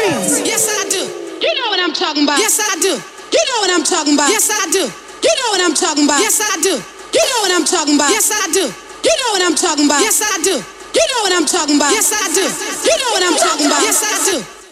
dance. Yes, I do. You know what I'm talking about. Yes, I do. You know what I'm talking about. Yes, I do. You know what I'm talking about. Yes, I do. You know what I'm talking about. Yes, I do. You know what I'm talking about. Yes, I do. You know what I'm talking about. Yes, I do. You know what I'm talking about. Yes, I do.